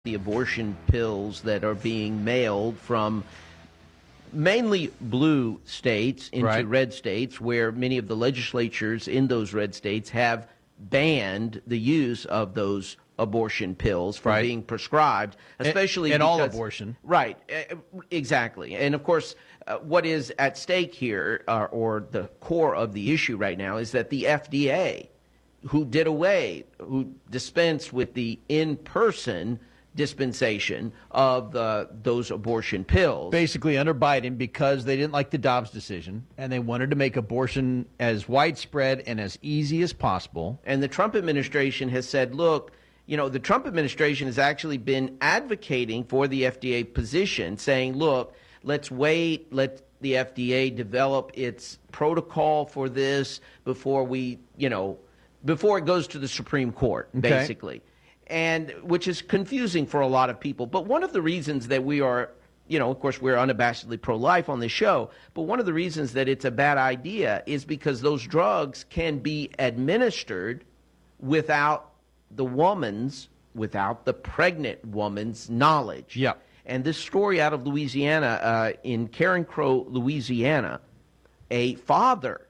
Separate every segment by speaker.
Speaker 1: the abortion pills that are being mailed from mainly blue states into red states, where many of the legislatures in those red states have banned the use of those abortion pills from being prescribed, especially
Speaker 2: in all abortion.
Speaker 1: Right, exactly. And of course, what is at stake here, or the core of the issue right now, is that the FDA, who dispensed with the in-person dispensation of those abortion pills.
Speaker 2: Basically under Biden, because they didn't like the Dobbs decision, and they wanted to make abortion as widespread and as easy as possible.
Speaker 1: And the Trump administration has said, look, the Trump administration has actually been advocating for the FDA position, saying, look, let's wait, let the FDA develop its protocol for this before before it goes to the Supreme Court, basically. And which is confusing for a lot of people. But one of the reasons that we are, of course, we're unabashedly pro-life on this show, but one of the reasons that it's a bad idea is because those drugs can be administered without the pregnant woman's knowledge.
Speaker 2: Yeah.
Speaker 1: And this story out of Louisiana, in Carencro, Louisiana, a father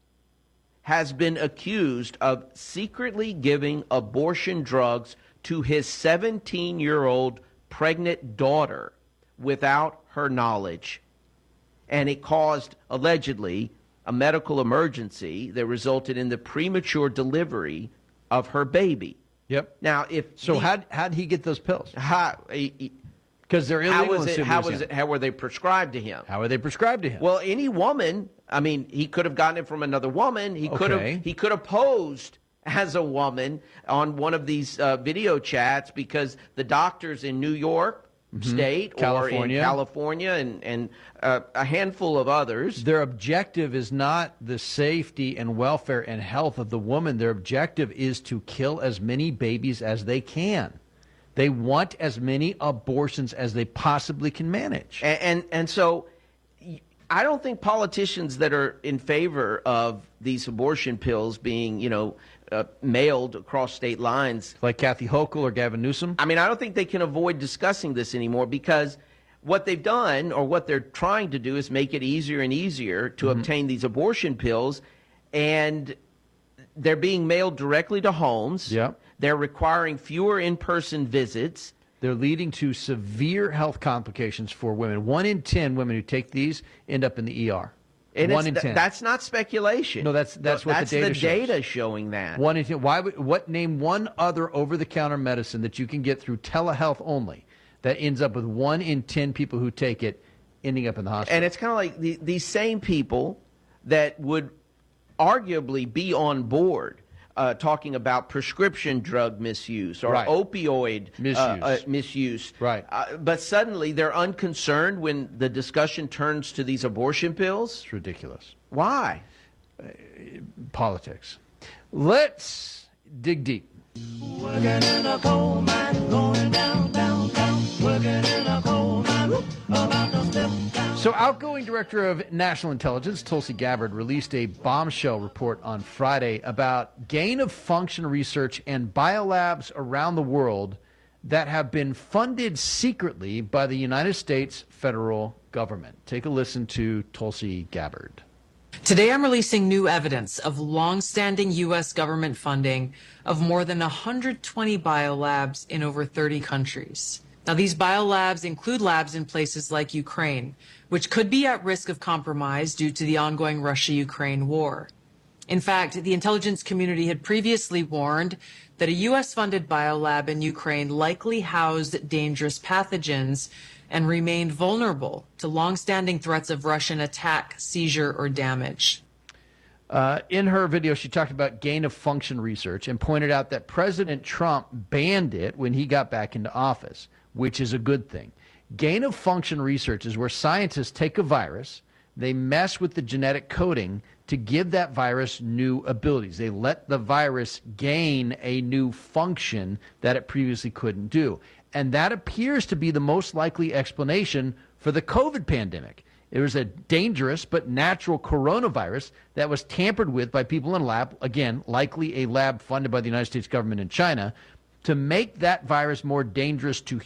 Speaker 1: has been accused of secretly giving abortion drugs to his 17-year-old pregnant daughter without her knowledge. And it caused, allegedly, a medical emergency that resulted in the premature delivery of her baby.
Speaker 2: Yep.
Speaker 1: Now,
Speaker 2: how'd he get those pills? Because they're illegal.
Speaker 1: How were they prescribed to him?
Speaker 2: How were they prescribed to him?
Speaker 1: Well, any woman. I mean, he could have gotten it from another woman. He could have posed as a woman on one of these video chats, because the doctors in New York State or in California and a handful of others.
Speaker 2: Their objective is not the safety and welfare and health of the woman. Their objective is to kill as many babies as they can. They want as many abortions as they possibly can manage.
Speaker 1: And so I don't think politicians that are in favor of these abortion pills being, mailed across state lines,
Speaker 2: like Kathy Hochul or Gavin Newsom,
Speaker 1: I don't think they can avoid discussing this anymore, because what they've done, or what they're trying to do, is make it easier and easier to obtain these abortion pills, and they're being mailed directly to homes.
Speaker 2: Yep.
Speaker 1: They're requiring fewer in-person visits.
Speaker 2: They're leading to severe health complications for women. 1 in 10 women who take these end up in the ER.
Speaker 1: And
Speaker 2: 1 in 10.
Speaker 1: That's not speculation.
Speaker 2: No, that's what the data shows.
Speaker 1: That's the data showing that.
Speaker 2: 1 in 10. Name one other over-the-counter medicine that you can get through telehealth only that ends up with 1 in 10 people who take it ending up in the hospital.
Speaker 1: And it's kind of like these same people that would arguably be on board talking about prescription drug misuse or opioid misuse.
Speaker 2: Right.
Speaker 1: But suddenly they're unconcerned when the discussion turns to these abortion pills.
Speaker 2: It's ridiculous.
Speaker 1: Why?
Speaker 2: Politics. Let's dig deep.
Speaker 3: Working in a coal mine, going down, down, down. Working in a coal mine, about to step down.
Speaker 2: So outgoing Director of National Intelligence, Tulsi Gabbard, released a bombshell report on Friday about gain-of-function research and biolabs around the world that have been funded secretly by the United States federal government. Take a listen to Tulsi Gabbard.
Speaker 4: Today I'm releasing new evidence of long-standing U.S. government funding of more than 120 biolabs in over 30 countries. Now, these biolabs include labs in places like Ukraine, which could be at risk of compromise due to the ongoing Russia-Ukraine war. In fact, the intelligence community had previously warned that a U.S.-funded biolab in Ukraine likely housed dangerous pathogens and remained vulnerable to long-standing threats of Russian attack, seizure, or damage.
Speaker 2: In her video, she talked about gain-of-function research and pointed out that President Trump banned it when he got back into office, which is a good thing. Gain-of-function research is where scientists take a virus, they mess with the genetic coding to give that virus new abilities. They let the virus gain a new function that it previously couldn't do. And that appears to be the most likely explanation for the COVID pandemic. It was a dangerous but natural coronavirus that was tampered with by people in a lab, again, likely a lab funded by the United States government in China, to make that virus more dangerous to